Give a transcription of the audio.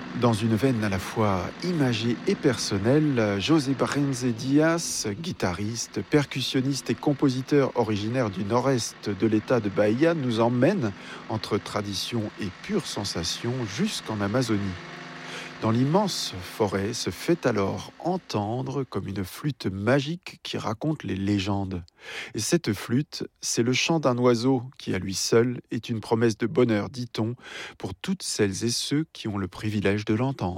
Dans une veine à la fois imagée et personnelle, José Barenze Diaz, guitariste, percussionniste et compositeur originaire du nord-est de l'état de Bahia, nous emmène entre tradition et pure sensation jusqu'en Amazonie. Dans l'immense forêt se fait alors entendre comme une flûte magique qui raconte les légendes. Et cette flûte, c'est le chant d'un oiseau qui à lui seul est une promesse de bonheur, dit-on, pour toutes celles et ceux qui ont le privilège de l'entendre.